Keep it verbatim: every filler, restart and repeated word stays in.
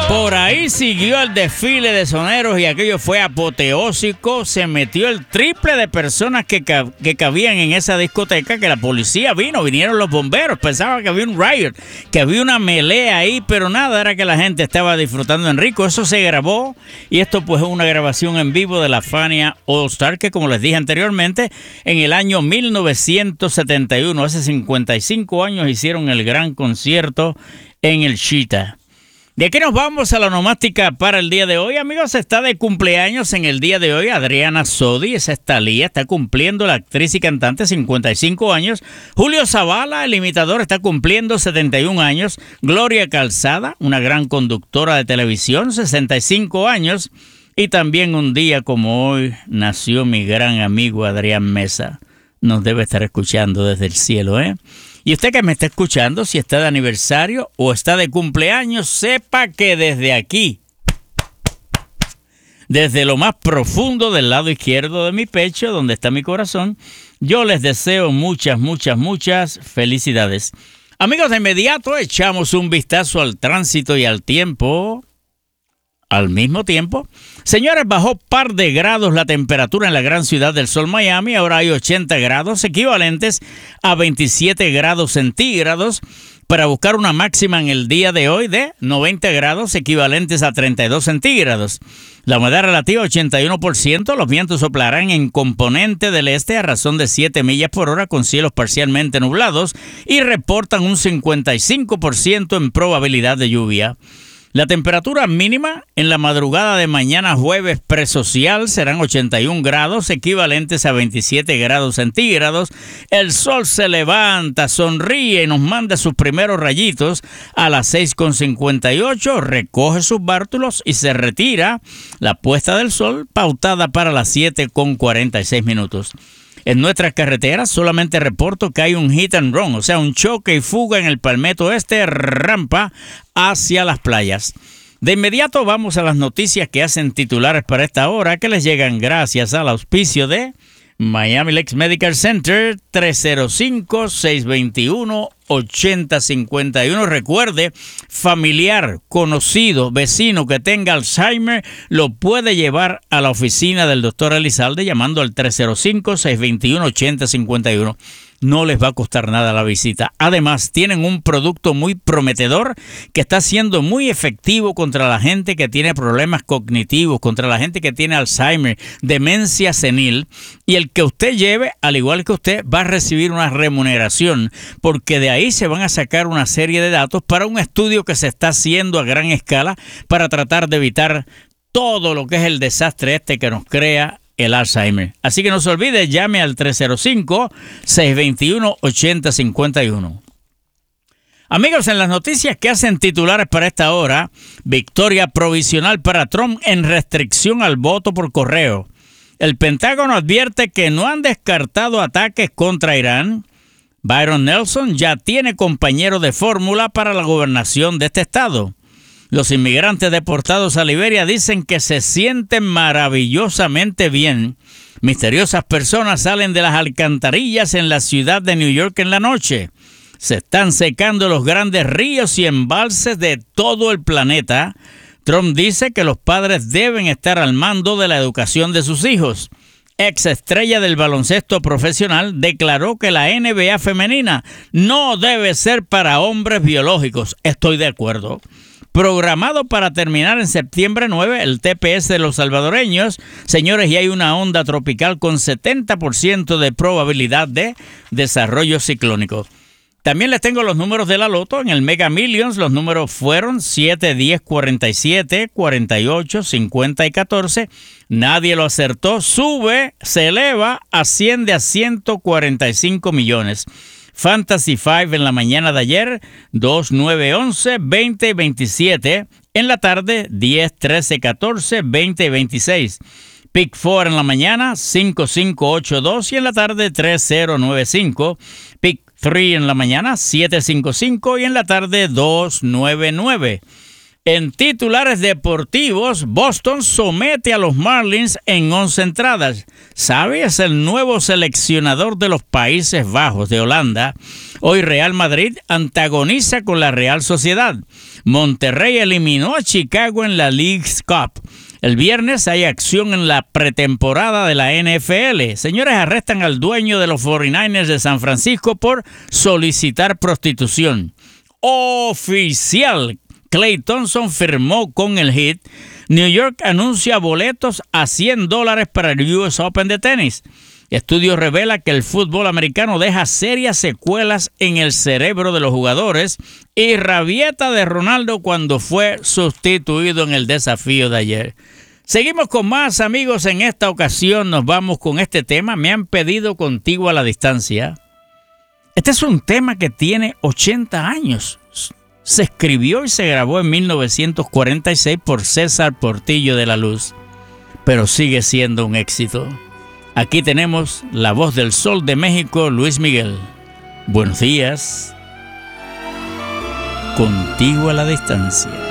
Por ahí siguió el desfile de soneros y aquello fue apoteósico. Se metió el triple de personas que, cab- que cabían en esa discoteca, que la policía vino, vinieron los bomberos. Pensaba que había un riot, que había una melea ahí, pero nada, era que la gente estaba disfrutando en rico. Eso se grabó y esto pues es una grabación en vivo de la Fania All Star, que como les dije anteriormente, en el año mil novecientos setenta y uno, hace cincuenta y cinco años, hicieron el gran concierto en el Cheetah. De aquí nos vamos a la onomástica para el día de hoy. Amigos, está de cumpleaños en el día de hoy Adriana Sodi, esa es Thalía, está cumpliendo la actriz y cantante cincuenta y cinco años. Julio Zavala, el imitador, está cumpliendo setenta y un años. Gloria Calzada, una gran conductora de televisión, sesenta y cinco años. Y también un día como hoy nació mi gran amigo Adrián Mesa. Nos debe estar escuchando desde el cielo, ¿eh? Y usted que me está escuchando, si está de aniversario o está de cumpleaños, sepa que desde aquí, desde lo más profundo del lado izquierdo de mi pecho, donde está mi corazón, yo les deseo muchas, muchas, muchas felicidades. Amigos, de inmediato echamos un vistazo al tránsito y al tiempo. Al mismo tiempo, señores, bajó par de grados la temperatura en la gran ciudad del sol Miami. Ahora hay ochenta grados, equivalentes a veintisiete grados centígrados, para buscar una máxima en el día de hoy de noventa grados, equivalentes a treinta y dos centígrados. La humedad relativa ochenta y uno por ciento, los vientos soplarán en componente del este a razón de siete millas por hora con cielos parcialmente nublados y reportan un cincuenta y cinco por ciento en probabilidad de lluvia. La temperatura mínima en la madrugada de mañana jueves presocial serán ochenta y un grados, equivalentes a veintisiete grados centígrados. El sol se levanta, sonríe y nos manda sus primeros rayitos a las seis con cincuenta y ocho, recoge sus bártulos y se retira. La puesta del sol pautada para las siete con cuarenta y seis minutos. En nuestras carreteras solamente reporto que hay un hit and run, o sea, un choque y fuga en el Palmetto Este, rampa hacia las playas. De inmediato vamos a las noticias que hacen titulares para esta hora, que les llegan gracias al auspicio de Miami Lakes Medical Center, tres cero cinco, seis dos uno, ocho cero cinco uno. Recuerde, familiar, conocido, vecino que tenga Alzheimer, lo puede llevar a la oficina del doctor Elizalde llamando al tres cero cinco, seis dos uno, ocho cero cinco uno. No les va a costar nada la visita. Además, tienen un producto muy prometedor que está siendo muy efectivo contra la gente que tiene problemas cognitivos, contra la gente que tiene Alzheimer, demencia senil. Y el que usted lleve, al igual que usted, va a recibir una remuneración, porque de ahí se van a sacar una serie de datos para un estudio que se está haciendo a gran escala para tratar de evitar todo lo que es el desastre este que nos crea el Alzheimer. Así que no se olvide, llame al tres cero cinco, seis dos uno, ocho cero cinco uno. Amigos, en las noticias que hacen titulares para esta hora, victoria provisional para Trump en restricción al voto por correo. El Pentágono advierte que no han descartado ataques contra Irán. Byron Nelson ya tiene compañero de fórmula para la gobernación de este estado. Los inmigrantes deportados a Liberia dicen que se sienten maravillosamente bien. Misteriosas personas salen de las alcantarillas en la ciudad de New York en la noche. Se están secando los grandes ríos y embalses de todo el planeta. Trump dice que los padres deben estar al mando de la educación de sus hijos. Ex estrella del baloncesto profesional declaró que la N B A femenina no debe ser para hombres biológicos. Estoy de acuerdo. Programado para terminar en septiembre nueve, el T P S de los salvadoreños, señores, y hay una onda tropical con setenta por ciento de probabilidad de desarrollo ciclónico. También les tengo los números de la loto. En el Mega Millions los números fueron siete, diez, cuarenta y siete, cuarenta y ocho, cincuenta y catorce. Nadie lo acertó. Sube, se eleva, asciende a ciento cuarenta y cinco millones. Fantasy cinco en la mañana de ayer, dos, nueve, once, veinte, veintisiete. En la tarde, diez, trece, catorce, veinte, veintiséis. Pick cuatro en la mañana, cinco, cinco, ocho, dos. Y en la tarde, tres, cero, nueve, cinco. Pick tres en la mañana, siete, cinco, cinco. Y en la tarde, dos, nueve, nueve. En titulares deportivos, Boston somete a los Marlins en once entradas. Xavi es el nuevo seleccionador de los Países Bajos de Holanda. Hoy Real Madrid antagoniza con la Real Sociedad. Monterrey eliminó a Chicago en la Leagues Cup. El viernes hay acción en la pretemporada de la N F L. Señores, arrestan al dueño de los cuarenta y nueve ers de San Francisco por solicitar prostitución. Oficial. Klay Thompson firmó con el Heat. New York anuncia boletos a cien dólares para el U S Open de tenis. Estudio revela que el fútbol americano deja serias secuelas en el cerebro de los jugadores y rabieta de Ronaldo cuando fue sustituido en el desafío de ayer. Seguimos con más, amigos. En esta ocasión nos vamos con este tema. Me han pedido Contigo a la Distancia. Este es un tema que tiene ochenta años. Se escribió y se grabó en mil novecientos cuarenta y seis por César Portillo de la Luz, pero sigue siendo un éxito. Aquí tenemos la voz del Sol de México, Luis Miguel. Buenos días. Contigo a la Distancia.